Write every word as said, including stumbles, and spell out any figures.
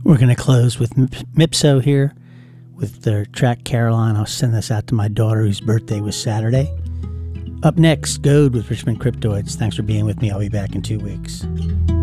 We're going to close with Mipso here with their track Caroline. I'll send this out to my daughter whose birthday was Saturday. Up next, Goad with Richmond Cryptoids. Thanks for being with me. I'll be back in two weeks.